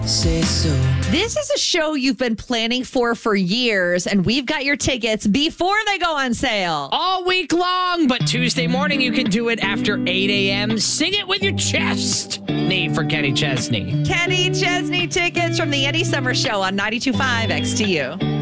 Say so. This is a show you've been planning for years, and we've got your tickets before they go on sale. All week long, but Tuesday morning you can do it after 8 a.m. Sing it with your chest. Name for Kenny Chesney. Kenny Chesney tickets from the Eddie Summer Show on 92.5 XTU.